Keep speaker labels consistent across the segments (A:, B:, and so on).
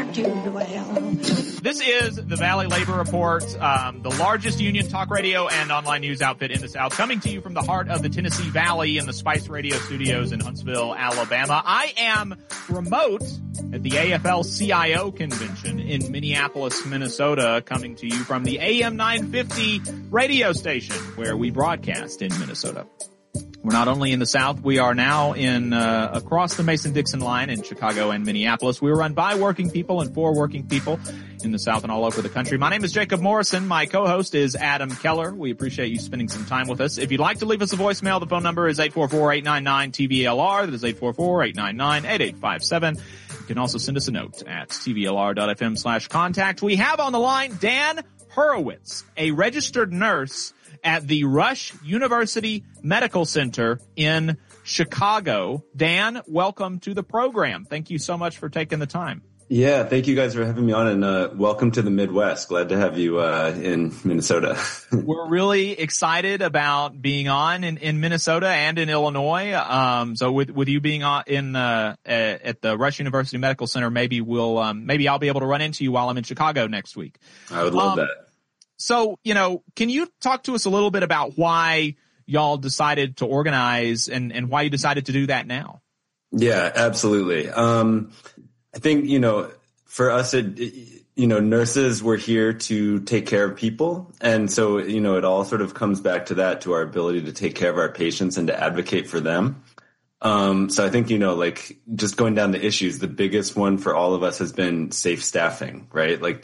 A: not do well.
B: This is the Valley Labor Report, the largest union talk radio and online news outfit in the South, coming to you from the heart of the Tennessee Valley in the Spice Radio Studios in Huntsville, Alabama. I am remote at the AFL-CIO convention in Minneapolis, Minnesota, coming to you from the AM 950 radio station where we broadcast in Minnesota. We're not only in the South, we are now in across the Mason-Dixon line in Chicago and Minneapolis. We're run by working people and for working people in the South and all over the country. My name is Jacob Morrison. My co-host is Adam Keller. We appreciate you spending some time with us. If you'd like to leave us a voicemail, the phone number is 844-899-TVLR. That is 844-899-8857. You can also send us a note at tvlr.fm/contact. We have on the line Dan Horowitz, a registered nurse at the Rush University Medical Center in Chicago. Dan, welcome to the program. Thank you so much for taking the time.
C: Yeah, thank you guys for having me on, and welcome to the Midwest. Glad to have you in Minnesota.
B: We're really excited about being on in Minnesota and in Illinois. So with you being on at the Rush University Medical Center, maybe I'll be able to run into you while I'm in Chicago next week.
C: I would love that.
B: So, can you talk to us a little bit about why y'all decided to organize and why you decided to do that now?
C: Yeah, absolutely. I think, for us, nurses were here to take care of people. And so, it all sort of comes back to that, to our ability to take care of our patients and to advocate for them. So I think, just going down the issues, the biggest one for all of us has been safe staffing, right? Like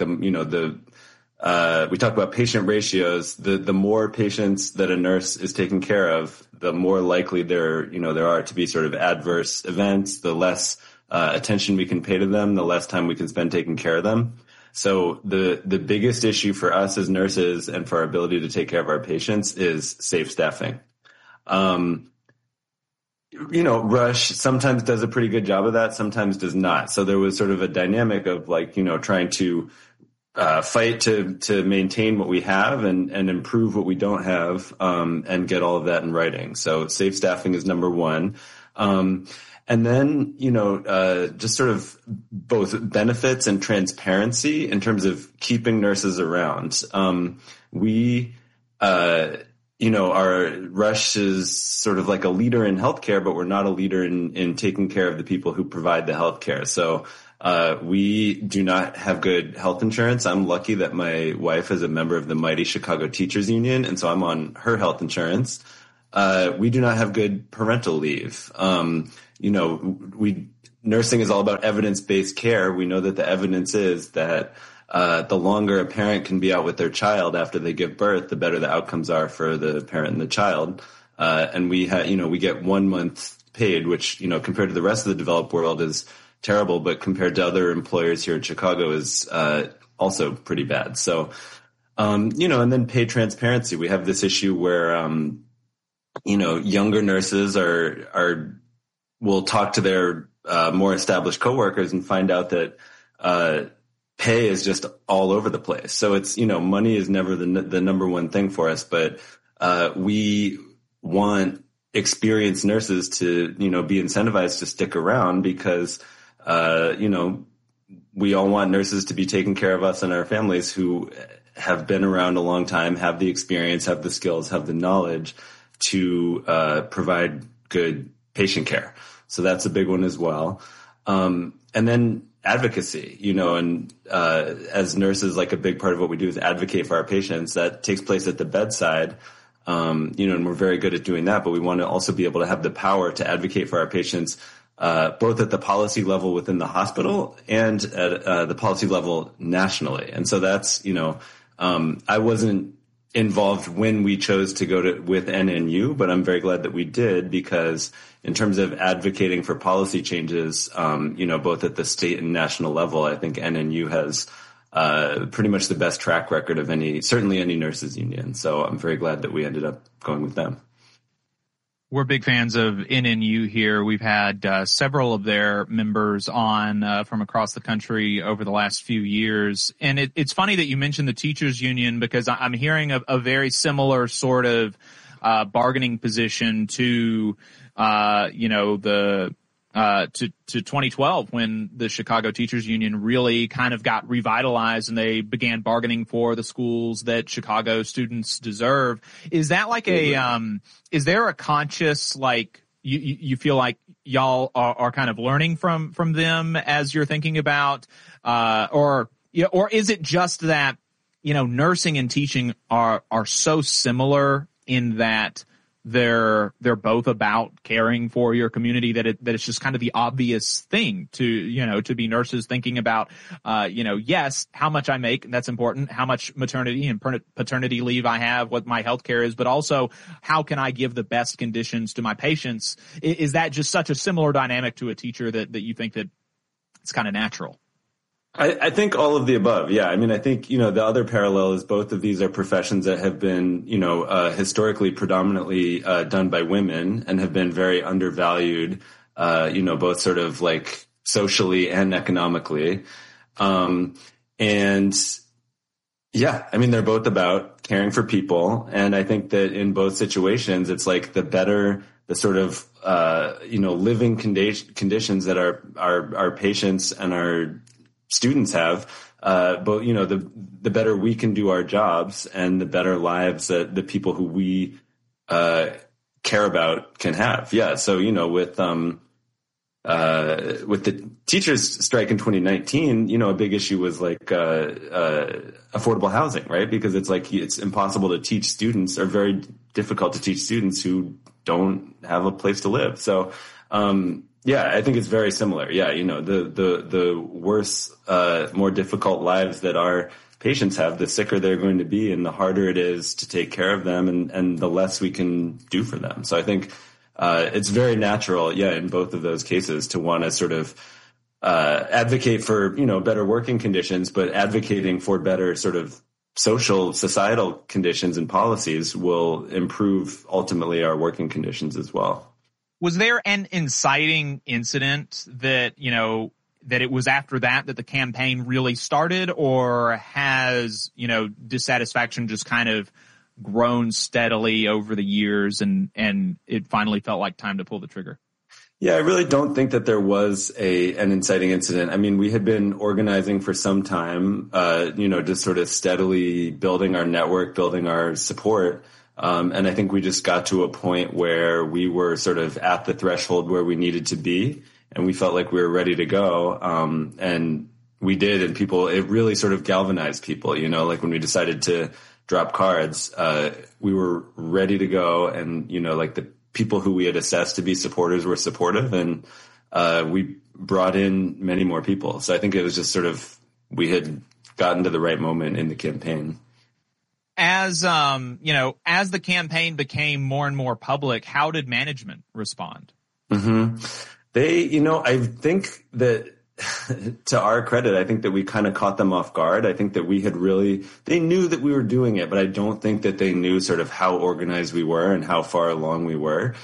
C: we talk about patient ratios. The more patients that a nurse is taking care of, the more likely there are to be sort of adverse events, the less attention we can pay to them, the less time we can spend taking care of them. So the biggest issue for us as nurses and for our ability to take care of our patients is safe staffing. Rush sometimes does a pretty good job of that, sometimes does not. So there was sort of a dynamic of trying to fight to maintain what we have and improve what we don't have, and get all of that in writing. So safe staffing is number one. And then, just sort of both benefits and transparency in terms of keeping nurses around. Our Rush is sort of like a leader in healthcare, but we're not a leader in taking care of the people who provide the healthcare. So we do not have good health insurance. I'm lucky that my wife is a member of the mighty Chicago Teachers Union, and so I'm on her health insurance. We do not have good parental leave. Nursing is all about evidence-based care. We know that the evidence is that the longer a parent can be out with their child after they give birth, the better the outcomes are for the parent and the child. And we get 1 month paid, which, compared to the rest of the developed world is terrible, but compared to other employers here in Chicago is also pretty bad. So, and then pay transparency. We have this issue where, younger nurses will talk to their more established coworkers and find out that pay is just all over the place. So it's, money is never the number one thing for us, but we want experienced nurses to, be incentivized to stick around because we all want nurses to be taking care of us and our families who have been around a long time, have the experience, have the skills, have the knowledge to provide good patient care. So that's a big one as well. And then advocacy, as nurses, a big part of what we do is advocate for our patients. That takes place at the bedside. And we're very good at doing that, but we want to also be able to have the power to advocate for our patients, both at the policy level within the hospital and at the policy level nationally. And so that's, I wasn't involved when we chose to go with NNU, but I'm very glad that we did, because in terms of advocating for policy changes, both at the state and national level, I think NNU has pretty much the best track record of certainly any nurses union. So I'm very glad that we ended up going with them.
B: We're big fans of NNU here. We've had several of their members on from across the country over the last few years. And it's funny that you mentioned the teachers union, because I'm hearing a very similar sort of bargaining position to, the to 2012 when the Chicago Teachers Union really kind of got revitalized and they began bargaining for the schools that Chicago students deserve. Is that like is there a conscious, like, you feel like y'all are kind of learning from them as you're thinking about, or is it just that, nursing and teaching are so similar in that they're both about caring for your community that it's just kind of the obvious thing to be nurses, thinking about, yes, how much I make, that's important, how much maternity and paternity leave I have, what my health care is, but also how can I give the best conditions to my patients? Is that just such a similar dynamic to a teacher that you think that it's kind of natural?
C: I think all of the above. Yeah. I mean, I think, the other parallel is both of these are professions that have been, historically predominantly done by women and have been very undervalued, both sort of like socially and economically. And yeah, I mean, they're both about caring for people. And I think that in both situations, it's like the better the sort of, living conditions that our patients and our students have, but the better we can do our jobs and the better lives that the people who we care about can have. Yeah. So, with the teachers strike in 2019, a big issue was like affordable housing, right? Because it's like it's impossible to teach students, or very difficult to teach students who don't have a place to live. So, yeah, I think it's very similar. Yeah, the worse, more difficult lives that our patients have, the sicker they're going to be and the harder it is to take care of them and the less we can do for them. So I think it's very natural, in both of those cases to want to sort of advocate for, better working conditions, but advocating for better sort of social, societal conditions and policies will improve ultimately our working conditions as well.
B: Was there an inciting incident that, that it was after that the campaign really started, or has, dissatisfaction just kind of grown steadily over the years and it finally felt like time to pull the trigger?
C: Yeah, I really don't think that there was an inciting incident. I mean, we had been organizing for some time, just sort of steadily building our network, building our support. And I think we just got to a point where we were sort of at the threshold where we needed to be, and we felt like we were ready to go. And we did, and it really sort of galvanized people, like when we decided to drop cards, we were ready to go. And, like the people who we had assessed to be supporters were supportive, and we brought in many more people. So I think it was just sort of, we had gotten to the right moment in the campaign.
B: As as the campaign became more and more public, how did management respond?
C: Mm-hmm. They, I think that to our credit, I think that we kind of caught them off guard. I think that they knew that we were doing it, but I don't think that they knew sort of how organized we were and how far along we were.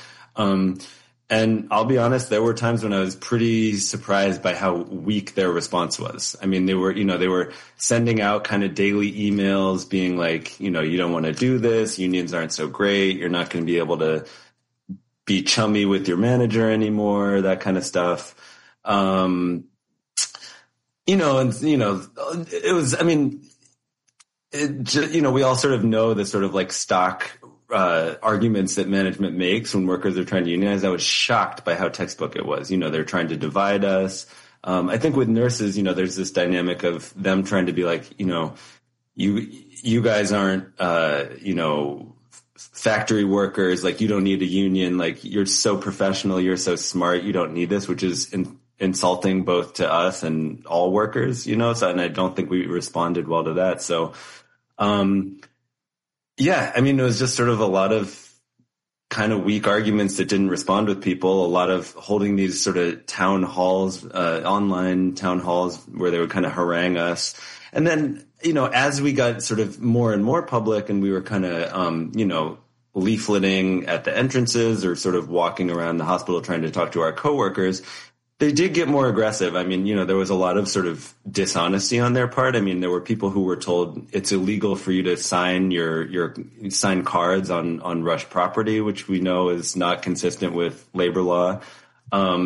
C: And I'll be honest, there were times when I was pretty surprised by how weak their response was. I mean, they were sending out kind of daily emails being like, you don't want to do this. Unions aren't so great. You're not going to be able to be chummy with your manager anymore, that kind of stuff. It was, I mean, we all sort of know the sort of like stock arguments that management makes when workers are trying to unionize. I was shocked by how textbook it was. They're trying to divide us. I think with nurses, there's this dynamic of them trying to be like, you guys aren't, factory workers. Like, you don't need a union. Like, you're so professional. You're so smart. You don't need this, which is insulting both to us and all workers, So, and I don't think we responded well to that. So, yeah, I mean, it was just sort of a lot of kind of weak arguments that didn't respond with people, a lot of holding these sort of town halls, online town halls where they would kind of harangue us. And then, as we got sort of more and more public and we were kind of, leafleting at the entrances or sort of walking around the hospital trying to talk to our coworkers, they did get more aggressive. I mean, there was a lot of sort of dishonesty on their part. I mean, there were people who were told it's illegal for you to sign sign cards on Rush property, which we know is not consistent with labor law.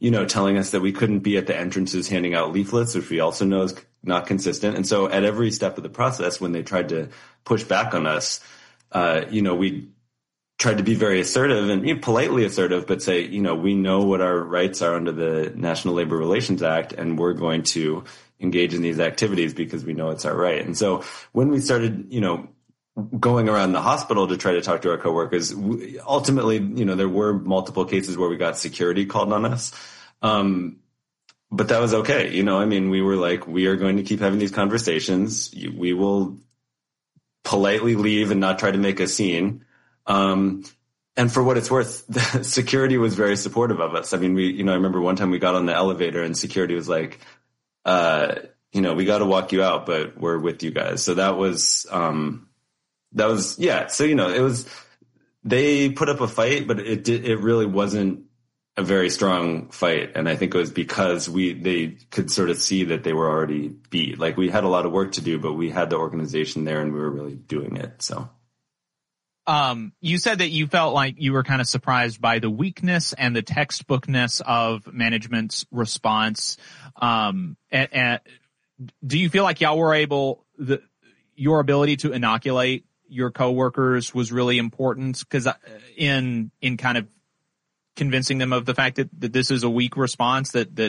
C: telling us that we couldn't be at the entrances handing out leaflets, which we also know is not consistent. And so at every step of the process, when they tried to push back on us, we tried to be very assertive and politely assertive, but say, we know what our rights are under the National Labor Relations Act, and we're going to engage in these activities because we know it's our right. And so when we started, going around the hospital to try to talk to our coworkers, ultimately, there were multiple cases where we got security called on us. But that was okay. We were like, we are going to keep having these conversations. We will politely leave and not try to make a scene. And for what it's worth, the security was very supportive of us. I remember one time we got on the elevator and security was like, we got to walk you out, but we're with you guys. So that was, yeah. So, it was, they put up a fight, but it really wasn't a very strong fight. And I think it was because they could sort of see that they were already beat. Like, we had a lot of work to do, but we had the organization there and we were really doing it. So.
B: You said that you felt like you were kind of surprised by the weakness and the textbookness of management's response. And do you feel like y'all were your ability to inoculate your coworkers was really important? Because in kind of convincing them of the fact that this is a weak response,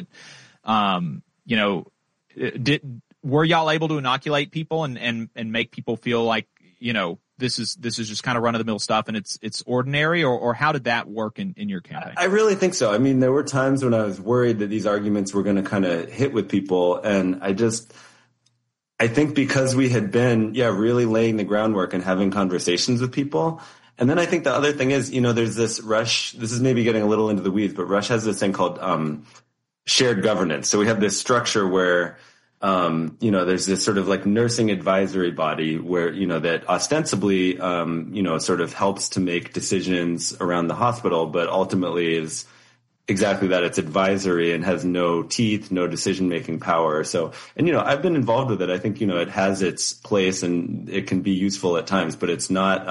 B: were y'all able to inoculate people and make people feel like, this is just kind of run of the mill stuff and it's ordinary, or how did that work in your campaign? I
C: really think so. There were times when I was worried that these arguments were going to kind of hit with people. And I think because we had been, really laying the groundwork and having conversations with people. And then I think the other thing is, there's this Rush, this is maybe getting a little into the weeds, but Rush has this thing called, shared governance. So we have this structure where, there's this sort of like nursing advisory body where, that ostensibly, sort of helps to make decisions around the hospital, but ultimately is exactly that. It's advisory and has no teeth, no decision-making power. So, and, I've been involved with it. I think, it has its place and it can be useful at times, but it's not,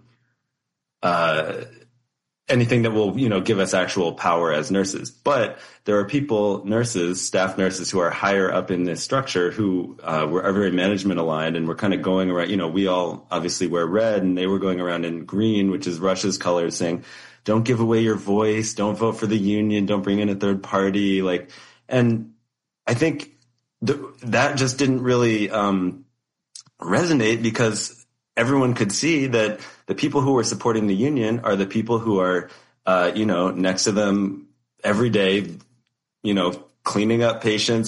C: anything that will, give us actual power as nurses. But there are staff nurses who are higher up in this structure who were very management aligned, and we're kind of going around, we all obviously wear red and they were going around in green, which is Rush's colors, saying, don't give away your voice, don't vote for the union, don't bring in a third party. And I think that just didn't really resonate because everyone could see that the people who were supporting the union are the people who are, next to them every day, cleaning up patients,